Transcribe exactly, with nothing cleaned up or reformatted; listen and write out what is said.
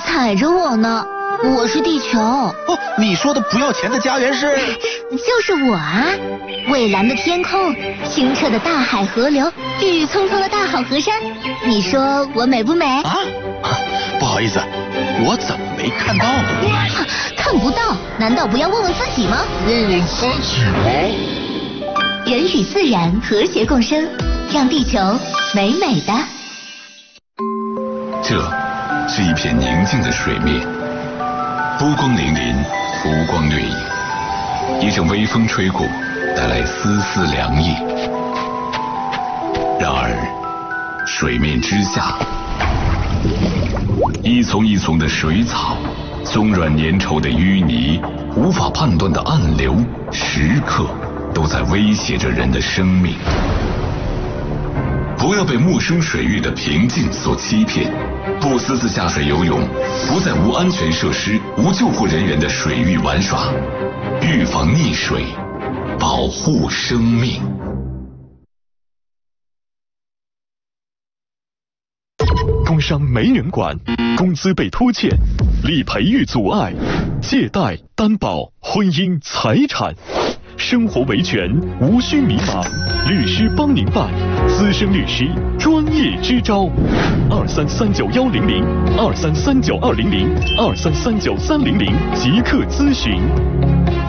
踩着我呢，我是地球。哦， 你说的不要钱的家园是？ 就是我啊！蔚蓝的天空，清澈的大海河流，郁郁葱葱的大好河山，你说我美不美？ 啊，不好意思，我怎么没看到呢？ 啊、看不到，难道不要问问自己吗？ 问问自己吗？ 人与自然和谐共生，让地球美美的。 这是一片宁静的水面，波光粼粼，浮光掠影。一阵微风吹过，带来丝丝凉意。然而，水面之下，一丛一丛的水草，松软粘稠的淤泥，无法判断的暗流，时刻都在威胁着人的生命。不要被陌生水域的平静所欺骗，不私自下水游泳，不在无安全设施、无救护人员的水域玩耍，预防溺水，保护生命。 工伤没人管，工资被拖欠，理赔遇阻碍，借贷、担保、婚姻、财产，生活维权无需迷茫，律师帮您办，资深律师专业支招，二三三九幺零零，二三三九二零零，二三三九三零零，即刻咨询。